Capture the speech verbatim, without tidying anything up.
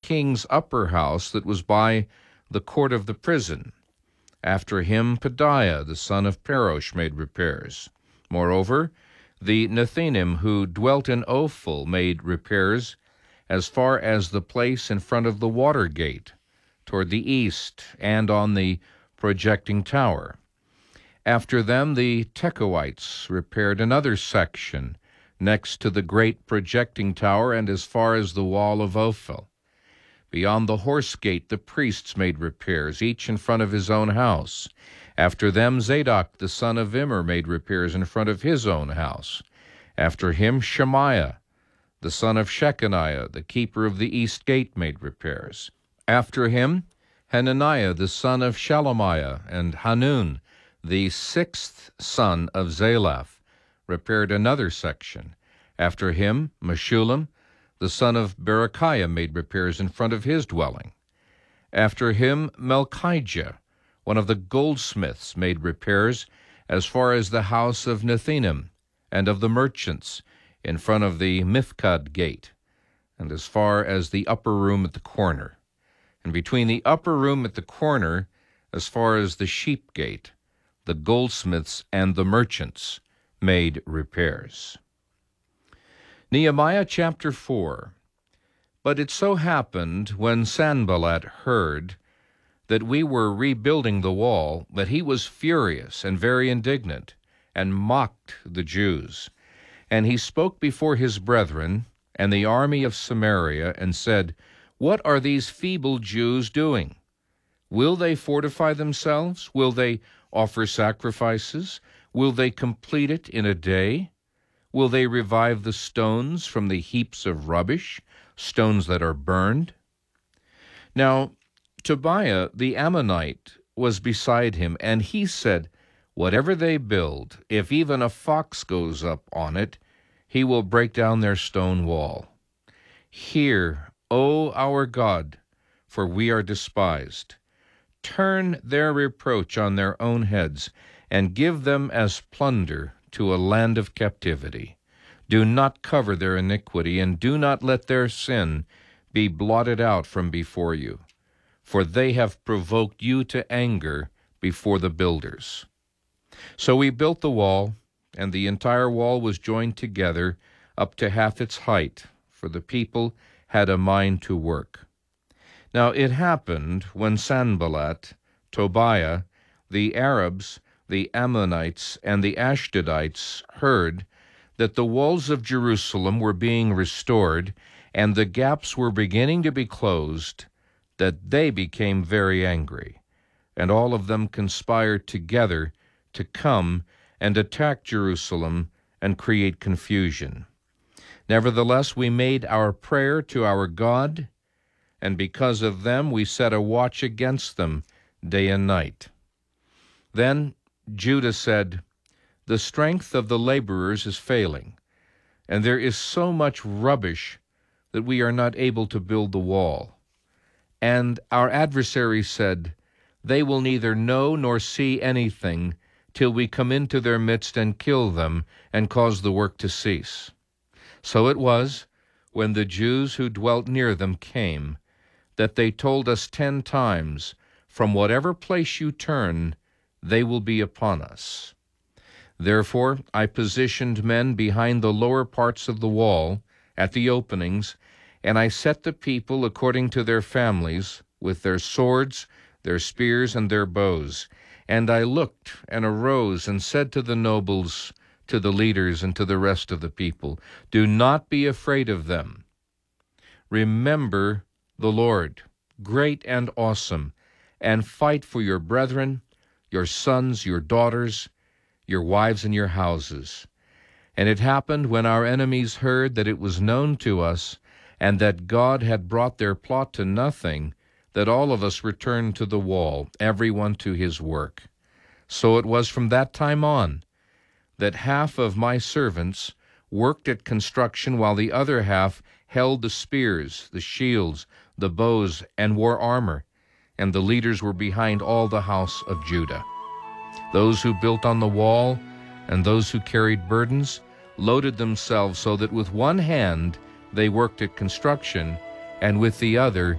king's upper house that was by the court of the prison. After him Pedaiah the son of Parosh made repairs. Moreover, the Nethinim who dwelt in Ophel made repairs as far as the place in front of the water gate, toward the east, and on the projecting tower. After them the Tekoites repaired another section, next to the great projecting tower and as far as the wall of Ophel. Beyond the horse gate the priests made repairs, each in front of his own house. After them Zadok the son of Immer made repairs in front of his own house. After him Shemaiah the son of Shechaniah, the keeper of the east gate, made repairs. After him Hananiah the son of Shelemiah, and Hanun the sixth son of Zalaph, repaired another section. After him Meshullam the son of Berechiah made repairs in front of his dwelling. After him Melchijah, one of the goldsmiths, made repairs as far as the house of Nethinim and of the merchants in front of the Mifkad gate, and as far as the upper room at the corner. And between the upper room at the corner, as far as the sheep gate, the goldsmiths and the merchants made repairs. Nehemiah chapter four. But it so happened, when Sanballat heard that we were rebuilding the wall, that he was furious and very indignant, and mocked the Jews. And he spoke before his brethren and the army of Samaria, and said, What are these feeble Jews doing? Will they fortify themselves? Will they offer sacrifices? Will they complete it in a day? Will they revive the stones from the heaps of rubbish, stones that are burned? Now Tobiah the Ammonite was beside him, and he said, Whatever they build, if even a fox goes up on it, he will break down their stone wall. Hear, O our God, for we are despised. Turn their reproach on their own heads, and give them as plunder to a land of captivity. Do not cover their iniquity, and do not let their sin be blotted out from before you, for they have provoked you to anger before the builders. So we built the wall, and the entire wall was joined together up to half its height, for the people had a mind to work. Now it happened, when Sanballat, Tobiah, the Arabs, the Ammonites, and the Ashdodites heard that the walls of Jerusalem were being restored, and the gaps were beginning to be closed, that they became very angry, and all of them conspired together to come and attack Jerusalem and create confusion. Nevertheless, we made our prayer to our God, and because of them we set a watch against them day and night. Then Judah said, The strength of the laborers is failing, and there is so much rubbish that we are not able to build the wall. And our adversaries said, They will neither know nor see anything till we come into their midst and kill them and cause the work to cease. So it was, when the Jews who dwelt near them came, that they told us ten times, From whatever place you turn, they will be upon us. Therefore I positioned men behind the lower parts of the wall, at the openings, and I set the people according to their families, with their swords, their spears, and their bows. And I looked and arose and said to the nobles, to the leaders, and to the rest of the people, Do not be afraid of them. Remember the Lord, great and awesome, and fight for your brethren, your sons, your daughters, your wives, and your houses. And it happened, when our enemies heard that it was known to us, and that God had brought their plot to nothing, that all of us returned to the wall, every one to his work. So it was from that time on that half of my servants worked at construction, while the other half held the spears, the shields, the bows, and wore armor, and the leaders were behind all the house of Judah. Those who built on the wall and those who carried burdens loaded themselves so that with one hand they worked at construction, and with the other